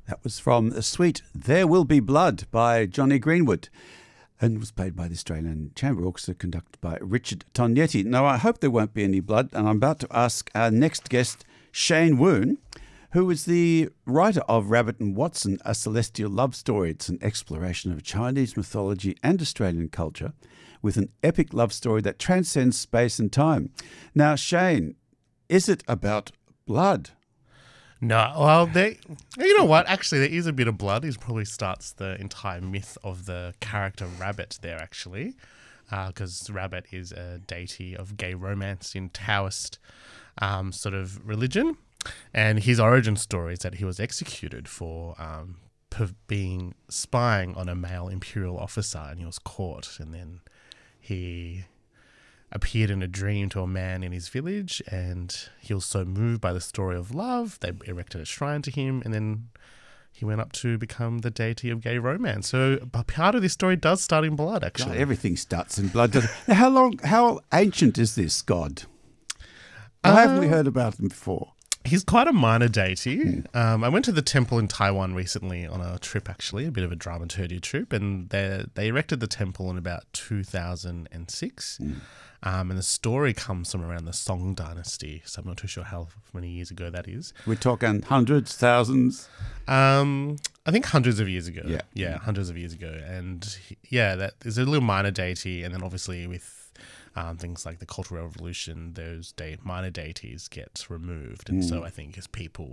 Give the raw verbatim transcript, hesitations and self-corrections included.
That was from the suite There Will Be Blood by Johnny Greenwood and was played by the Australian Chamber Orchestra, conducted by Richard Tognetti. Now, I hope there won't be any blood, and I'm about to ask our next guest, Shane Woon, who is the writer of Rabbit and Watson, A Celestial Love Story. It's an exploration of Chinese mythology and Australian culture with an epic love story that transcends space and time. Now, Shane, is it about blood? No, well, they, you know what? Actually, there is a bit of blood. It probably starts the entire myth of the character Rabbit there, actually, because uh, Rabbit is a deity of gay romance in Taoist um, sort of religion. And his origin story is that he was executed for um, per- being spying on a male imperial officer, and he was caught. And then he appeared in a dream to a man in his village, and he was so moved by the story of love, they erected a shrine to him, and then he went up to become the deity of gay romance. So but part of this story does start in blood, actually. God, everything starts in blood. Does it? Now, how long, how ancient is this god? Why uh, haven't we heard about him before? He's quite a minor deity. Mm. Um, I went to the temple in Taiwan recently on a trip, actually, a bit of a dramaturgy trip, and they they erected the temple in about two thousand six. Mm. Um, and the story comes from around the Song dynasty, so I'm not too sure how many years ago that is. We're talking hundreds, thousands? Um, I think hundreds of years ago. Yeah. Yeah, hundreds of years ago. And yeah, that is a little minor deity, and then obviously with um, things like the Cultural Revolution, those de- minor deities get removed. And mm. so I think as people